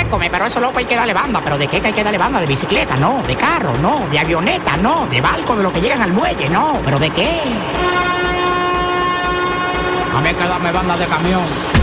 Discúlpeme, pero eso loco hay que darle banda. ¿Pero de qué que hay que darle banda? ¿De bicicleta? No. ¿De carro? No. ¿De avioneta? No. ¿De barco de los que llegan al muelle? No. ¿Pero de qué? A mí hay que darme banda de camión.